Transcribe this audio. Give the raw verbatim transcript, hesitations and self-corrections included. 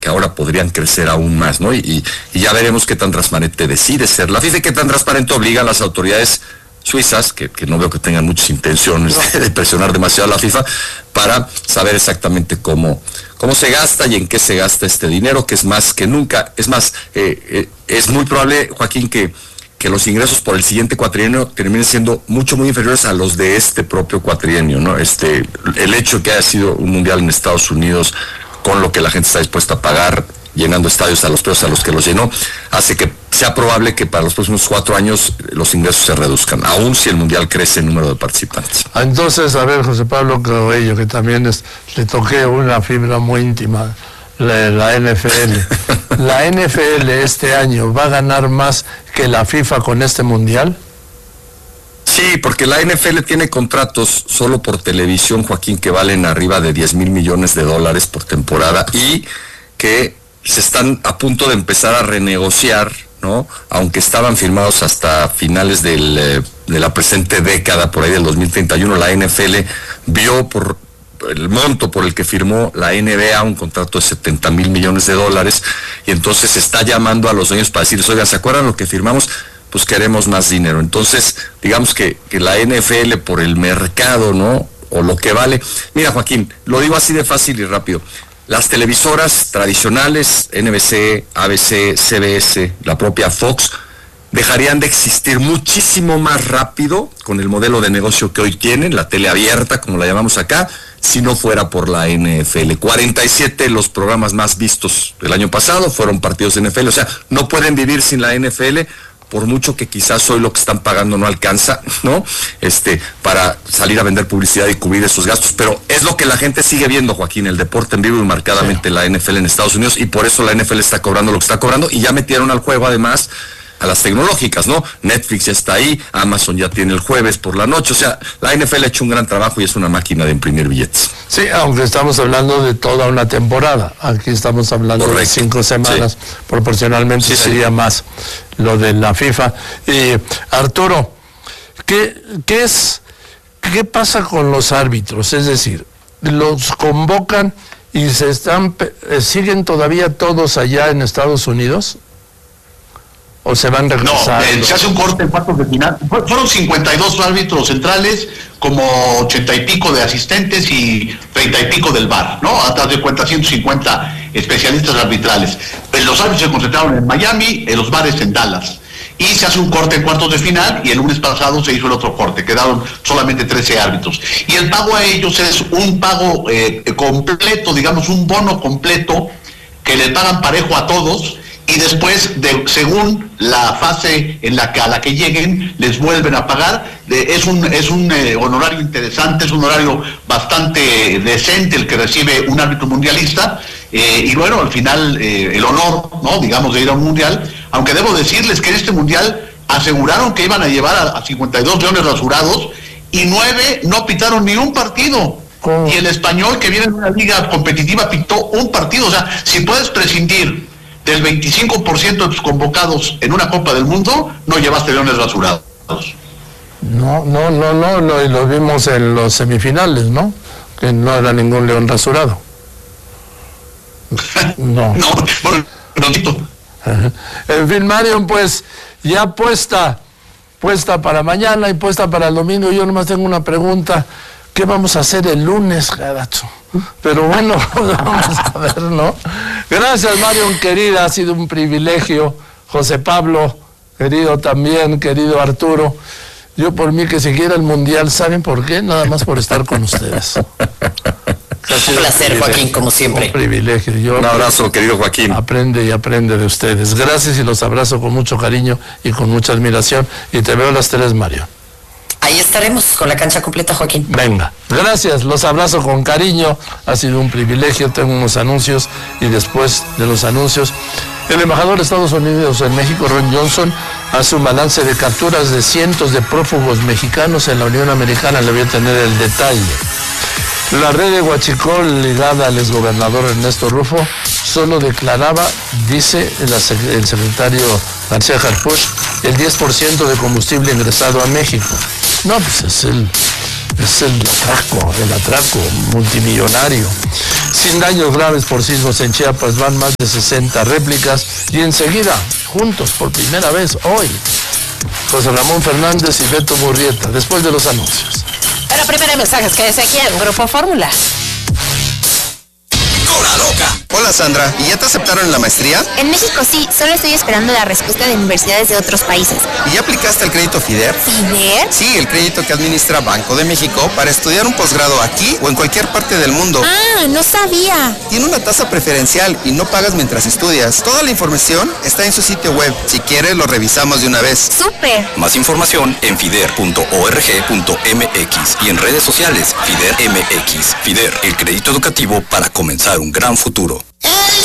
que ahora podrían crecer aún más, ¿no? Y, y, y ya veremos qué tan transparente decide ser la FIFA y qué tan transparente obliga a las autoridades suizas, que, que no veo que tengan muchas intenciones de, de presionar demasiado a la FIFA, para saber exactamente cómo, cómo se gasta y en qué se gasta este dinero, que es más que nunca. Es más, eh, eh, es muy probable, Joaquín, que, que los ingresos por el siguiente cuatrienio terminen siendo mucho, muy inferiores a los de este propio cuatrienio, ¿no? Este, el hecho que haya sido un mundial en Estados Unidos, con lo que la gente está dispuesta a pagar, llenando estadios a los precios a los que los llenó, hace que sea probable que para los próximos cuatro años los ingresos se reduzcan, aun si el mundial crece en número de participantes. Entonces, a ver, José Pablo Cabello, que también es, le toqué una fibra muy íntima, la, la N F L. ¿La N F L este año va a ganar más que la FIFA con este mundial? Sí, porque la N F L tiene contratos solo por televisión, Joaquín, que valen arriba de diez mil millones de dólares por temporada y que se están a punto de empezar a renegociar, ¿no? Aunque estaban firmados hasta finales del, eh, de la presente década, por ahí del dos mil treinta y uno, la N F L vio por el monto por el que firmó la N B A un contrato de setenta mil millones de dólares, y entonces está llamando a los dueños para decirles, oiga, ¿se acuerdan lo que firmamos? Pues queremos más dinero. Entonces, digamos que, que la N F L por el mercado, ¿no? O lo que vale. Mira, Joaquín, lo digo así de fácil y rápido. Las televisoras tradicionales, N B C, A B C, C B S, la propia Fox, dejarían de existir muchísimo más rápido con el modelo de negocio que hoy tienen, la tele abierta, como la llamamos acá, si no fuera por la N F L. cuarenta y siete de los programas más vistos del año pasado fueron partidos de N F L, o sea, no pueden vivir sin la N F L, por mucho que quizás hoy lo que están pagando no alcanza, ¿no? Este, para salir a vender publicidad y cubrir esos gastos, pero es lo que la gente sigue viendo, Joaquín, el deporte en vivo y marcadamente sí. La N F L en Estados Unidos, y por eso la N F L está cobrando lo que está cobrando, y ya metieron al juego además a las tecnológicas, ¿no? Netflix ya está ahí, Amazon ya tiene el jueves por la noche, o sea, la N F L ha hecho un gran trabajo y es una máquina de imprimir billetes. Sí, aunque estamos hablando de toda una temporada, aquí estamos hablando Correcto. de cinco semanas, sí. proporcionalmente sí, sería sí. más lo de la FIFA. Y Arturo, ¿qué, qué es, qué pasa con los árbitros? Es decir, los convocan y se están, siguen todavía todos allá en Estados Unidos. ¿O se van regresando? No, eh, se hace un corte en cuartos de final. Fueron cincuenta y dos árbitros centrales, como ochenta y pico de asistentes y treinta y pico del V A R, ¿no? Atrás de cuenta ciento cincuenta especialistas arbitrales. Pues los árbitros se concentraron en Miami, en los bares en Dallas. Y se hace un corte en cuartos de final y el lunes pasado se hizo el otro corte. Quedaron solamente trece árbitros. Y el pago a ellos es un pago eh, completo, digamos, un bono completo que le pagan parejo a todos. Y después, de, según la fase en la que a la que lleguen, les vuelven a pagar. De, es un es un eh, honorario interesante, es un honorario bastante decente el que recibe un árbitro mundialista. Eh, y bueno, al final, eh, el honor, ¿no? digamos, de ir a un mundial. Aunque debo decirles que en este mundial aseguraron que iban a llevar a, a cincuenta y dos leones rasurados y nueve no pitaron ni un partido. ¿Cómo? Y el Español, que viene en una liga competitiva, pitó un partido. O sea, si puedes prescindir del veinticinco por ciento de tus convocados en una Copa del Mundo, no llevaste leones rasurados. No, no, no, no, no, y lo vimos en los semifinales, ¿no? Que no era ningún león rasurado. No. No, bueno, no. En fin, Marion, pues ya puesta, puesta para mañana y puesta para el domingo. Yo nomás tengo una pregunta. ¿Qué vamos a hacer el lunes, caracho? Pero bueno, vamos a ver, ¿no? Gracias, Marion, querida, ha sido un privilegio. José Pablo, querido también, querido Arturo. Yo por mí que siguiera el Mundial, ¿saben por qué? Nada más por estar con ustedes. Un placer, Joaquín, como siempre. Un privilegio. Yo un abrazo, querido Joaquín. Aprende y aprende de ustedes. Gracias y los abrazo con mucho cariño y con mucha admiración. Y te veo a las tres, Marion. Ahí estaremos con la cancha completa, Joaquín. Venga, gracias, los abrazo con cariño, ha sido un privilegio, tengo unos anuncios y después de los anuncios, el embajador de Estados Unidos en México, Ron Johnson, hace un balance de capturas de cientos de prófugos mexicanos en la Unión Americana, le voy a tener el detalle. La red de Huachicol, ligada al exgobernador Ernesto Rufo, solo declaraba, dice el secretario García Harfuch, el diez por ciento de combustible ingresado a México. No, pues es el, Es el atraco, el atraco multimillonario. Sin daños graves por sismos en Chiapas, van más de sesenta réplicas y enseguida, juntos por primera vez hoy, José Ramón Fernández y Beto Murrieta, después de los anuncios. Pero primero hay mensajes que desde aquí en Grupo Fórmula. Hola Sandra, ¿y ya te aceptaron en la maestría? En México sí, solo estoy esperando la respuesta de universidades de otros países. ¿Y ya aplicaste el crédito FIDER? ¿FIDER? Sí, el crédito que administra Banco de México para estudiar un posgrado aquí o en cualquier parte del mundo. Ah, no sabía. Tiene una tasa preferencial y no pagas mientras estudias. Toda la información está en su sitio web. Si quieres, lo revisamos de una vez. ¡Súper! Más información en fider punto org punto mx y en redes sociales FIDER M X. FIDER, el crédito educativo para comenzar un gran futuro.